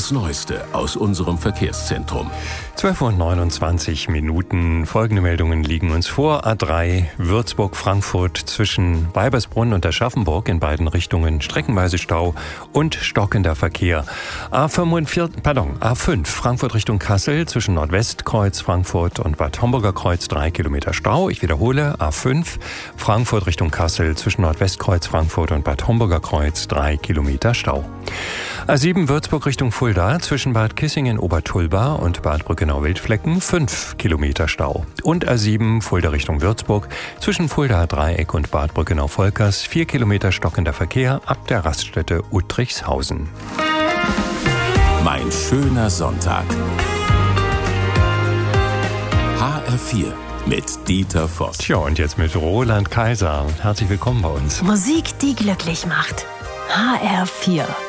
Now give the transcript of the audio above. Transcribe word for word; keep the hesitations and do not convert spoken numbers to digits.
das Neueste aus unserem Verkehrszentrum. zwölf Uhr neunundzwanzig Minuten. Folgende Meldungen liegen uns vor. A drei Würzburg-Frankfurt zwischen Weibersbrunn und Aschaffenburg in beiden Richtungen streckenweise Stau und stockender Verkehr. A fünfundvierzig, pardon, A fünf Frankfurt Richtung Kassel zwischen Nordwestkreuz Frankfurt und Bad Homburger Kreuz drei Kilometer Stau. Ich wiederhole, A fünf Frankfurt Richtung Kassel zwischen Nordwestkreuz Frankfurt und Bad Homburger Kreuz drei Kilometer Stau. A sieben Würzburg Richtung Fulda zwischen Bad Kissingen-Obertulba und Bad Brückenau-Wildflecken fünf Kilometer Stau. Und A sieben Fulda Richtung Würzburg zwischen Fulda Dreieck und Bad Brückenau-Volkers vier Kilometer stockender Verkehr ab der Raststätte Uttrichshausen. Mein schöner Sonntag. H R vier mit Dieter Voss. Tja, und jetzt mit Roland Kaiser. Herzlich willkommen bei uns. Musik, die glücklich macht. H R vier.